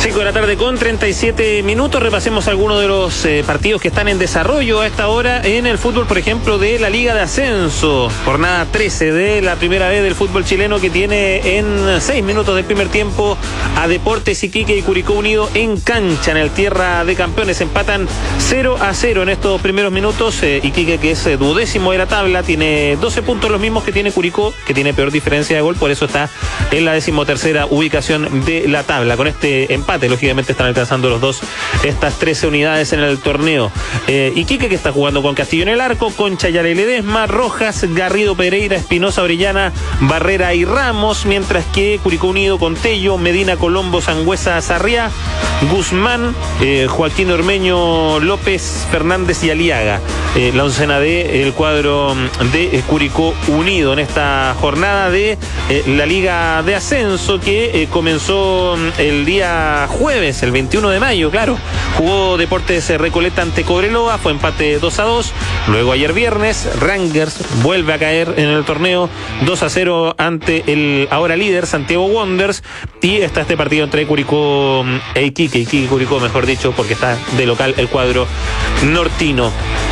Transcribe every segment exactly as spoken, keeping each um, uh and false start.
cinco de la tarde con treinta y siete minutos. Repasemos algunos de los eh, partidos que están en desarrollo a esta hora en el fútbol, por ejemplo, de la Liga de Ascenso. Jornada trece de la primera vez del fútbol chileno, que tiene en seis minutos del primer tiempo a Deportes Iquique y Curicó Unido en cancha en el Tierra de Campeones. Empatan cero a cero en estos primeros minutos. Eh, Iquique, que es eh, duodécimo de la tabla, tiene doce puntos, los mismos que tiene Curicó, que tiene peor diferencia de gol, por eso está en la decimotercera ubicación de la tabla. Con este empate, lógicamente están alcanzando los dos estas trece unidades en el torneo. Eh, Iquique, que está jugando con Castillo en el arco, con Chayare Ledesma, Rojas, Garrido Pereira, Espinosa Orellana, Barrera y Ramos, mientras que Curicó Unido con Tello, Medina, Colombo, Sangüesa, Sarriá, Guzmán, eh, Joaquín Ormeño, López, Fernández y Aliaga. Eh, la oncena de el cuadro de eh, Curicó Unido en esta jornada de eh, la Liga de Ascenso, que eh, comenzó el día jueves, el veintiuno de mayo, claro. Jugó Deportes Recoleta ante Cobreloa, fue empate dos a dos. Luego ayer viernes, Rangers vuelve a caer en el torneo dos a cero ante el ahora líder Santiago Wanderers. Y está este partido entre Curicó e Iquique, Iquique Curicó, mejor dicho, porque está de local el cuadro nortino.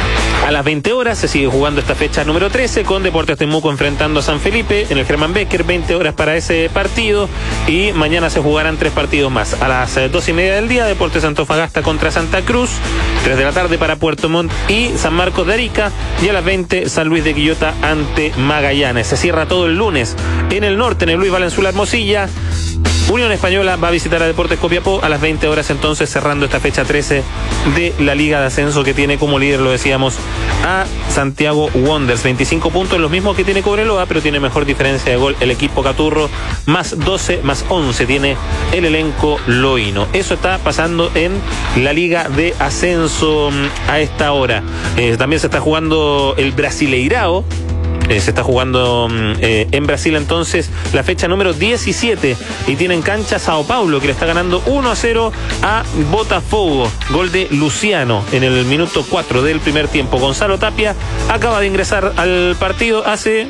A las veinte horas se sigue jugando esta fecha número trece, con Deportes Temuco enfrentando a San Felipe en el Germán Becker. Veinte horas para ese partido, y mañana se jugarán tres partidos más. A las dos y media del día, Deportes Antofagasta contra Santa Cruz. Tres de la tarde para Puerto Montt y San Marcos de Arica. Y a las veinte, San Luis de Quillota ante Magallanes. Se cierra todo el lunes en el norte, en el Luis Valenzuela Hermosilla. Unión Española va a visitar a Deportes Copiapó a las veinte horas, entonces cerrando esta fecha trece de la Liga de Ascenso, que tiene como líder, lo decíamos, a Santiago Wanderers. veinticinco puntos, los mismos que tiene Cobreloa, pero tiene mejor diferencia de gol el equipo Caturro. Más doce, más once tiene el elenco loíno. Eso está pasando en la Liga de Ascenso a esta hora. Eh, también se está jugando el Brasileirao. Eh, se está jugando eh, en Brasil entonces la fecha número diecisiete, y tiene en cancha Sao Paulo, que le está ganando uno a cero a Botafogo. Gol de Luciano en el minuto cuatro del primer tiempo. Gonzalo Tapia acaba de ingresar al partido hace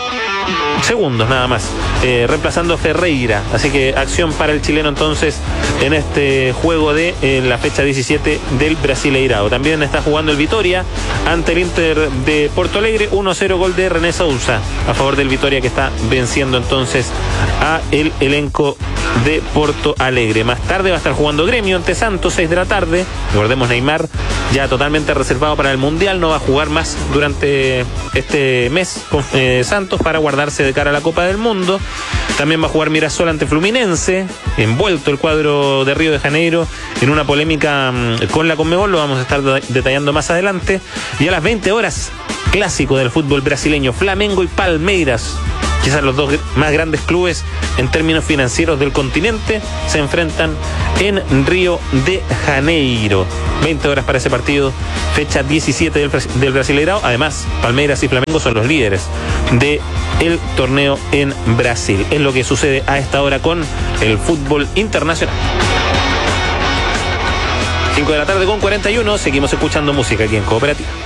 segundos nada más, eh, reemplazando a Ferreira. Así que acción para el chileno entonces en este juego de eh, la fecha diecisiete del Brasileirao. También está jugando el Vitória ante el Inter de Porto Alegre. uno a cero, gol de René Sousa a favor del Vitória, que está venciendo entonces a el elenco de Porto Alegre. Más tarde va a estar jugando Gremio ante Santos, seis de la tarde. Recordemos, Neymar ya totalmente reservado para el Mundial, no va a jugar más durante este mes con eh, Santos, para guardarse de cara a la Copa del Mundo. También va a jugar Mirasol ante Fluminense, envuelto el cuadro de Río de Janeiro en una polémica mmm, con la Conmebol, lo vamos a estar de- detallando más adelante. Y a las veinte horas, clásico del fútbol brasileño, Flamengo y Palmeiras. Quizás los dos más grandes clubes en términos financieros del continente se enfrentan en Río de Janeiro. veinte horas para ese partido, fecha diecisiete del, del Brasileirao. Además, Palmeiras y Flamengo son los líderes del torneo en Brasil. Es lo que sucede a esta hora con el fútbol internacional. cinco de la tarde con cuarenta y uno, seguimos escuchando música aquí en Cooperativa.